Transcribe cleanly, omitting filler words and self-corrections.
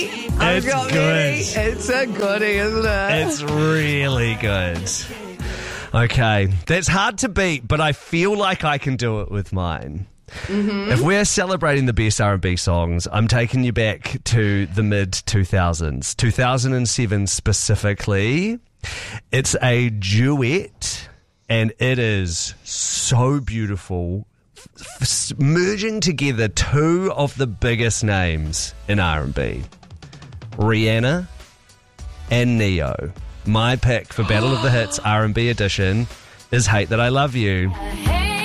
It's good. It's a goodie, isn't it? It's really good. Okay, that's hard to beat, but I feel like I can do it with mine. Mm-hmm. If we're celebrating the best R&B songs, I'm taking you back to the mid-2000s, 2007 specifically. It's a duet, and it is so beautiful, merging together two of the biggest names in R&B, Rihanna and Neo. My pick for Battle of the Hits R&B edition is Hate That I Love You.